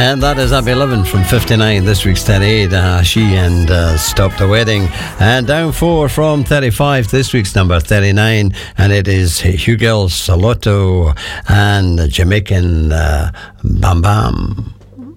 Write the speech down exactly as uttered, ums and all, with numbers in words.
And that is Abby Levin from fifty-nine, this week's thirty-eight, uh, She and uh, Stop the Wedding. And down four from thirty-five, this week's number thirty-nine, and it is Hugel Saloto and Jamaican uh, Bam Bam.